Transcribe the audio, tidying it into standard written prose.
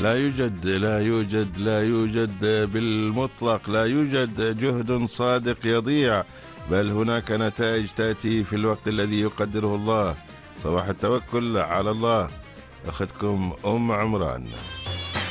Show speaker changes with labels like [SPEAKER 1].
[SPEAKER 1] لا يوجد بالمطلق، لا يوجد جهد صادق يضيع، بل هناك نتائج تأتي في الوقت الذي يقدره الله. صباح التوكل على الله. أختكم أم عمران.